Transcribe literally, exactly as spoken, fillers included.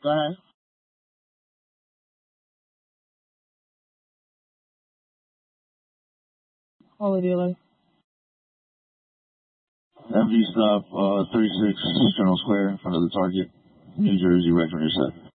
Go ahead. Holy dealer. M D stop, uh, thirty-six General Square in front of the Target, New Jersey, red twenty-seven.